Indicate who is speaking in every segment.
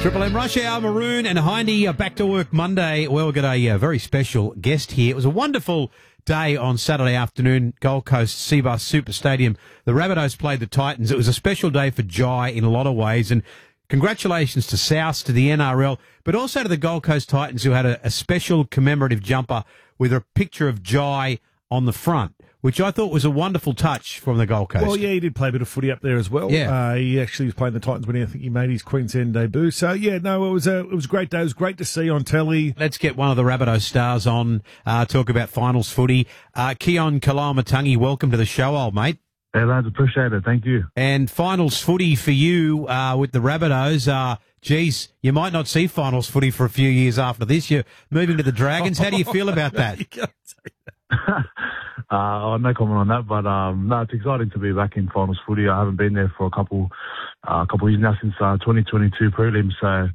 Speaker 1: Triple M Rush Hour, Maroon and Hindy back to work Monday. Well, we've got a very special guest here. It was a wonderful day on Saturday afternoon, Gold Coast Cbus Super Stadium. The Rabbitohs played the Titans. It was a special day for Jai in a lot of ways, and congratulations to South, to the NRL, but also to the Gold Coast Titans, who had a special commemorative jumper with a picture of Jai on the front, which I thought was a wonderful touch from the Gold Coast.
Speaker 2: Well, yeah, he did play a bit of footy up there as well.
Speaker 1: Yeah.
Speaker 2: He actually was playing the Titans when I think he made his Queensland debut. So, yeah, no, it was a great day. It was great to see on telly.
Speaker 1: Let's get one of the Rabbitohs stars on, talk about finals footy. Keon Kalamatangi, welcome to the show, old mate.
Speaker 3: Hey, lads, appreciate it. Thank you.
Speaker 1: And finals footy for you with the Rabbitohs. Geez, you might not see finals footy for a few years after this. You're moving to the Dragons. How do you feel about that?
Speaker 2: You can't say that.
Speaker 3: No comment on that, but no, it's exciting to be back in finals footy. I haven't been there for a couple years now, since 2022 prelims. So,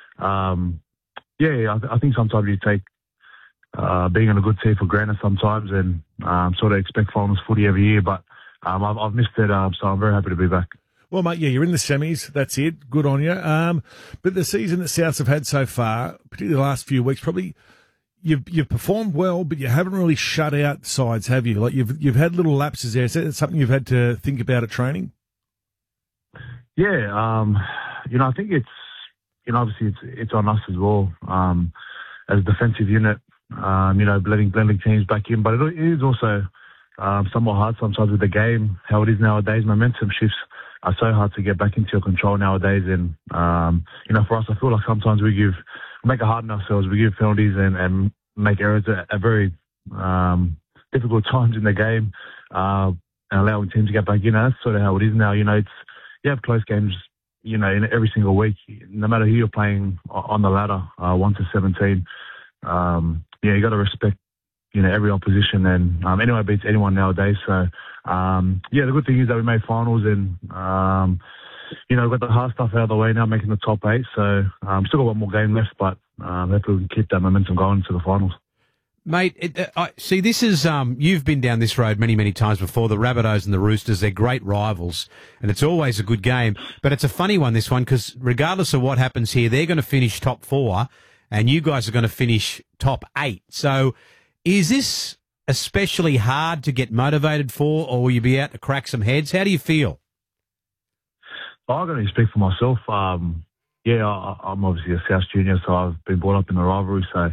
Speaker 3: yeah, I think sometimes you take being in a good team for granted sometimes, and sort of expect finals footy every year. But I've missed it, so I'm very happy to be back.
Speaker 2: Well, mate, yeah, you're in the semis. That's it. Good on you. But the season that Souths have had so far, particularly the last few weeks, probably you've performed well, but you haven't really shut out sides, have you? Like you've had little lapses there. Is that something you've had to think about at training?
Speaker 3: Yeah, I think it's, obviously it's on us as well, as a defensive unit, letting teams back in. But it is also somewhat hard sometimes with the game, how it is nowadays. Momentum shifts are so hard to get back into your control nowadays. And, for us, I feel like sometimes we make it hard on ourselves. We give penalties and make errors at very difficult times in the game, and allowing teams to get back in. And that's sort of how it is now. You have close games, in every single week, no matter who you're playing on the ladder, 1 to 17. You got to respect, every opposition, and anyone beats anyone nowadays. So, the good thing is that we made finals, and we've got the hard stuff out of the way now, making the top 8. So, still got one more game left, but hopefully we can keep that momentum going to the finals.
Speaker 1: Mate, see, this is, you've been down this road many, many times before. The Rabbitohs and the Roosters, they're great rivals, and it's always a good game. But it's a funny one, this one, because regardless of what happens here, they're going to finish top 4, and you guys are going to finish top 8. So is this especially hard to get motivated for, or will you be out to crack some heads? How do you feel?
Speaker 3: I'm going to speak for myself. I'm obviously a South junior, so I've been brought up in the rivalry. So,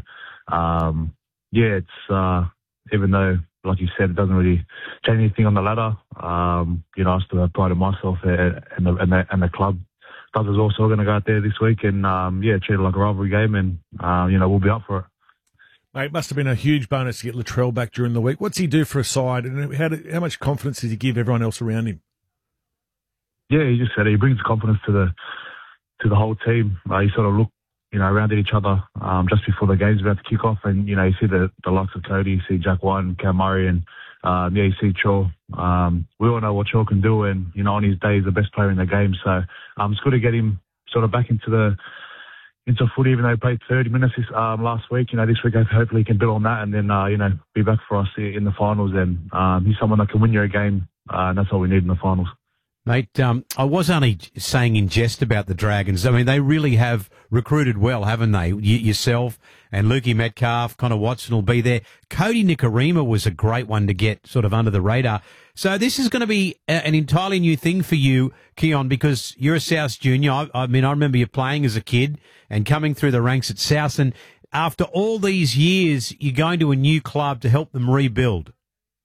Speaker 3: it's even though, like you said, it doesn't really change anything on the ladder. I still have pride in myself, and the club does as well. So we're going to go out there this week and treat it like a rivalry game, and we'll be up for it.
Speaker 2: Mate, it must have been a huge bonus to get Latrell back during the week. What's he do for a side, and how much confidence does he give everyone else around him?
Speaker 3: Yeah, he just said he brings confidence to the whole team. You sort of look, around at each other just before the game's about to kick off, and you see the likes of Cody, you see Jack White and Cam Murray, and you see Chaw. We all know what Chaw can do, and on his day he's the best player in the game. So it's good to get him sort of back into footy, even though he played 30 minutes last week. This week hopefully he can build on that, and then be back for us in the finals. And he's someone that can win you a game, and that's all we need in the finals.
Speaker 1: Mate, I was only saying in jest about the Dragons. I mean, they really have recruited well, haven't they? Yourself and Lukey Metcalf, Connor Watson will be there. Cody Nikorima was a great one to get sort of under the radar. So this is going to be an entirely new thing for you, Keon, because you're a South junior. I remember you playing as a kid and coming through the ranks at South. And after all these years, you're going to a new club to help them rebuild.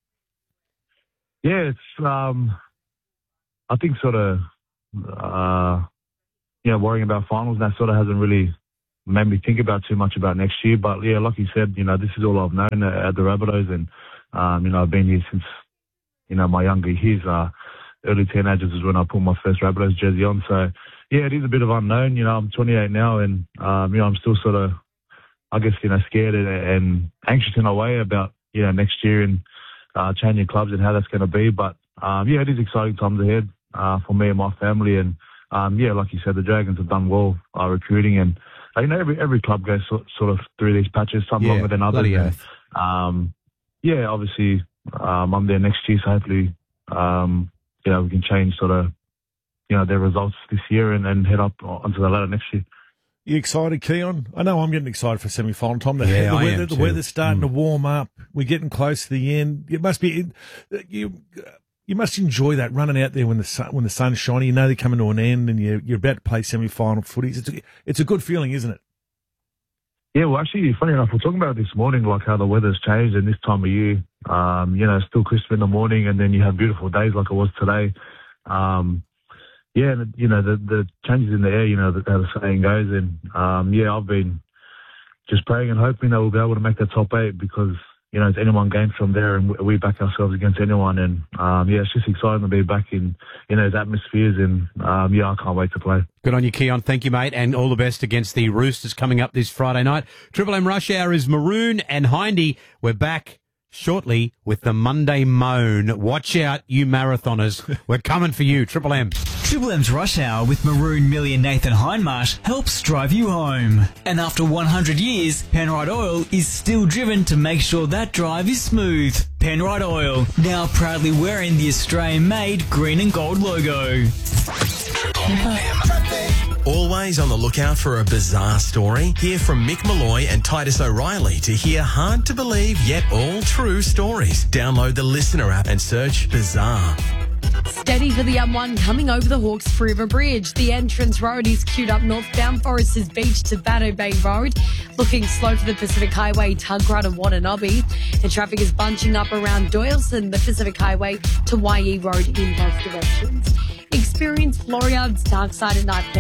Speaker 3: Yeah, it's... I think sort of, worrying about finals, that sort of hasn't really made me think about too much about next year. But yeah, like you said, this is all I've known at the Rabbitohs, and I've been here since my younger years. Early teenagers is when I put my first Rabbitohs jersey on. So yeah, it is a bit of unknown. I'm 28 now, and I'm still sort of, I guess, scared and anxious in a way about next year and changing clubs and how that's going to be. But it is exciting times ahead for me and my family, and like you said, the Dragons have done well recruiting, and every club goes sort of through these patches, some longer than others. And, obviously I'm there next year, so hopefully we can change sort of their results this year and head up onto the ladder next year.
Speaker 2: You excited, Keon? I know I'm getting excited for semi-final time.
Speaker 1: Yeah, I am
Speaker 2: The
Speaker 1: too.
Speaker 2: weather's starting to warm up. We're getting close to the end. It must be you must enjoy that, running out there when the sun's shining. You know they're coming to an end, and you're about to play semi-final footies. It's a good feeling, isn't it?
Speaker 3: Yeah, well, actually, funny enough, we're talking about it this morning, like how the weather's changed in this time of year. It's still crisp in the morning, and then you have beautiful days like it was today. The changes in the air, how the saying goes. And, I've been just praying and hoping that we'll be able to make the top 8 because, it's anyone game from there, and we back ourselves against anyone. And, it's just exciting to be back in, those atmospheres. And, I can't wait to play.
Speaker 1: Good on you, Keon. Thank you, mate. And all the best against the Roosters coming up this Friday night. Triple M Rush Hour is Maroon and Hindy. We're back shortly with the Monday Moan. Watch out, you marathoners. We're coming for you. Triple M.
Speaker 4: Triple M's Rush Hour with Maroon, Millie and Nathan Hindmarsh helps drive you home. And after 100 years, Penrite Oil is still driven to make sure that drive is smooth. Penrite Oil, now proudly wearing the Australian-made green and gold logo.
Speaker 5: Always on the lookout for a bizarre story? Hear from Mick Malloy and Titus O'Reilly to hear hard-to-believe yet all-true stories. Download the Listener app and search Bizarre.
Speaker 6: Steady for the M1 coming over the Hawkes River Bridge. The entrance road is queued up northbound Foresters Beach to Batto Bay Road. Looking slow for the Pacific Highway, Tuggerah to Wananabe. The traffic is bunching up around Doyleson, the Pacific Highway to YE Road in both directions. Experience Florian's Dark Side at Night.